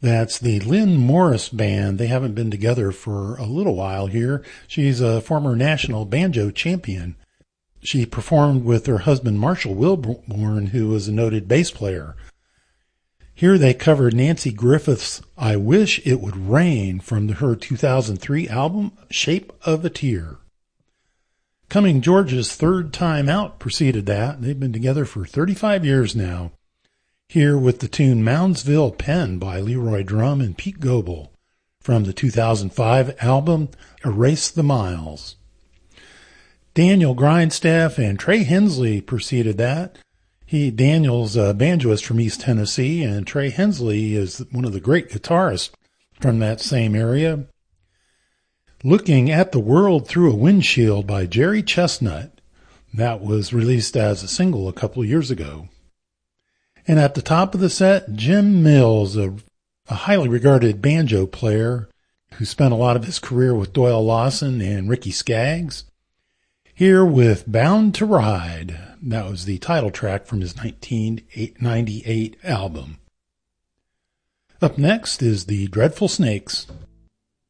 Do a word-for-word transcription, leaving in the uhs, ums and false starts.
That's the Lynn Morris Band. They haven't been together for a little while here. She's a former national banjo champion. She performed with her husband Marshall Wilborn, who was a noted bass player. Here they covered Nancy Griffith's I Wish It Would Rain from her two thousand three album Shape of a Tear. Coming George's third time out preceded that. They've been together for thirty-five years now. Here with the tune Moundsville Pen by Leroy Drum and Pete Goebel from the two thousand five album Erase the Miles. Daniel Grindstaff and Trey Hensley preceded that. He, Daniel's a banjoist from East Tennessee, and Trey Hensley is one of the great guitarists from that same area. Looking at the World Through a Windshield by Jerry Chestnut. That was released as a single a couple of years ago. And at the top of the set, Jim Mills, a, a highly regarded banjo player who spent a lot of his career with Doyle Lawson and Ricky Skaggs. Here with Bound to Ride. That was the title track from his nineteen ninety-eight album. Up next is the Dreadful Snakes.